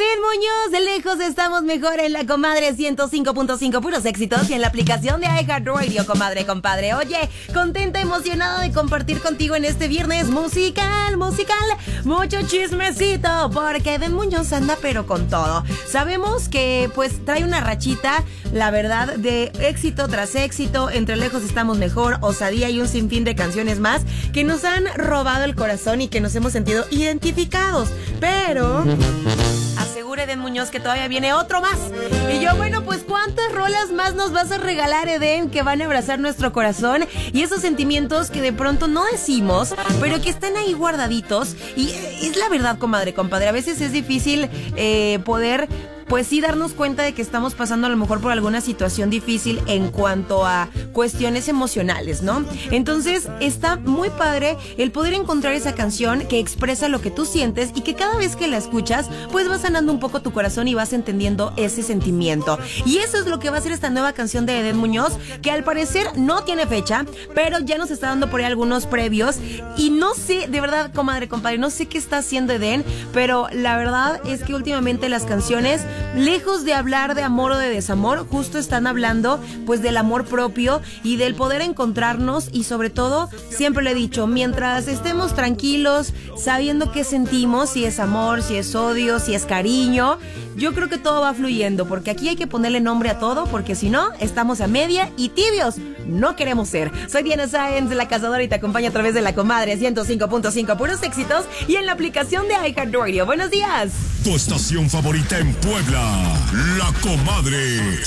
Muñoz, de lejos estamos mejor en la comadre 105.5, puros éxitos, y en la aplicación de iHeartRadio, comadre, compadre. Oye, contenta, emocionada de compartir contigo en este viernes musical, mucho chismecito, porque Edén Muñoz anda pero con todo. Sabemos que pues trae una rachita, la verdad, de éxito tras éxito, entre lejos estamos mejor, osadía y un sinfín de canciones más que nos han robado el corazón y que nos hemos sentido identificados, pero asegura Edén Muñoz que todavía viene otro más. Y yo, bueno, pues ¿cuántas rolas más nos vas a regalar, Edén, que van a abrazar nuestro corazón y esos sentimientos que de pronto no decimos, pero que están ahí guardaditos? Y es la verdad, comadre, compadre, a veces es difícil poder, pues sí, darnos cuenta de que estamos pasando a lo mejor por alguna situación difícil en cuanto a cuestiones emocionales, ¿no? Entonces está muy padre el poder encontrar esa canción que expresa lo que tú sientes y que cada vez que la escuchas pues vas sanando un poco tu corazón y vas entendiendo ese sentimiento. Y eso es lo que va a ser esta nueva canción de Edén Muñoz, que al parecer no tiene fecha, pero ya nos está dando por ahí algunos previos. Y no sé, de verdad, comadre, compadre, no sé qué está haciendo Edén, pero la verdad es que últimamente las canciones, lejos de hablar de amor o de desamor, justo están hablando pues del amor propio y del poder encontrarnos. Y sobre todo, siempre le he dicho, mientras estemos tranquilos, sabiendo qué sentimos, si es amor, si es odio, si es cariño, yo creo que todo va fluyendo, porque aquí hay que ponerle nombre a todo, porque si no, estamos a media y tibios no queremos ser. Soy Diana Sáenz, la Cazadora, y te acompaño a través de la comadre 105.5, puros éxitos, y en la aplicación de iHeartRadio. Buenos días. Tu estación favorita en Puebla, La Comadre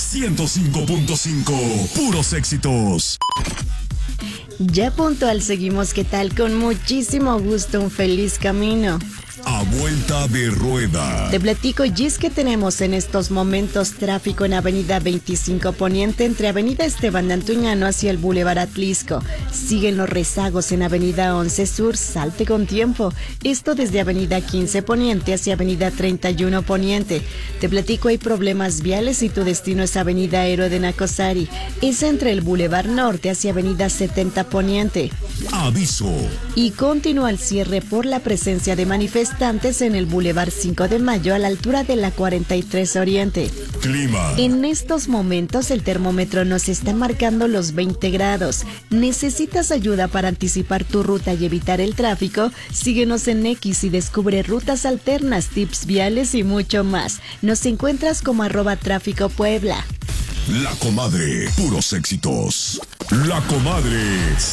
105.5, puros éxitos. Ya puntual seguimos, ¿qué tal? Con muchísimo gusto, un feliz camino. A vuelta de rueda. Te platico, y es que tenemos en estos momentos tráfico en Avenida 25 Poniente entre Avenida Esteban Antuñano hacia el Boulevard Atlisco. Siguen los rezagos en Avenida 11 Sur, salte con tiempo. Esto desde Avenida 15 Poniente hacia Avenida 31 Poniente. Te platico, hay problemas viales y tu destino es Avenida Héroe de Nacosari. Es entre el Boulevard Norte hacia Avenida 70 Poniente. Aviso. Y continúa el cierre por la presencia de manifestantes en el Boulevard 5 de Mayo a la altura de la 43 Oriente. Clima. En estos momentos el termómetro nos está marcando los 20 grados. ¿Necesitas ayuda para anticipar tu ruta y evitar el tráfico? Síguenos en X y descubre rutas alternas, tips viales y mucho más. Nos encuentras como @tráficopuebla. La Comadre, puros éxitos. La Comadre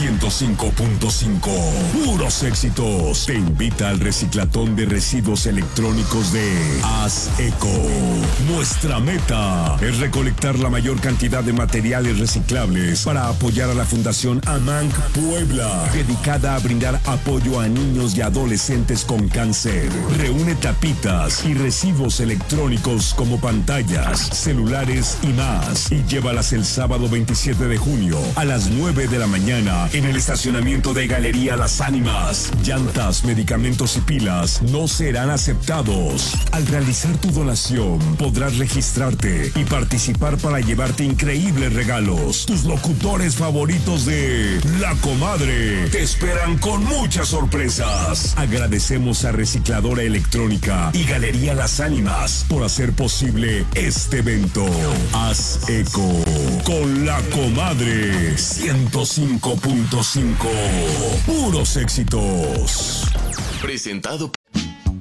105.5, puros éxitos. Te invita al reciclatón de residuos electrónicos de Haz Eco. Nuestra meta es recolectar la mayor cantidad de materiales reciclables para apoyar a la Fundación AMANC Puebla, dedicada a brindar apoyo a niños y adolescentes con cáncer. Reúne tapitas y residuos electrónicos como pantallas, celulares y más, y llévalas el sábado 27 de junio a las 9 de la mañana en el estacionamiento de Galería Las Ánimas. Llantas, medicamentos y pilas no serán aceptados. Al realizar tu donación podrás registrarte y participar para llevarte increíbles regalos. Tus locutores favoritos de La Comadre te esperan con muchas sorpresas. Agradecemos a Recicladora Electrónica y Galería Las Ánimas por hacer posible este evento. Haz Eco con La Comadre 105.5, puros éxitos. Presentado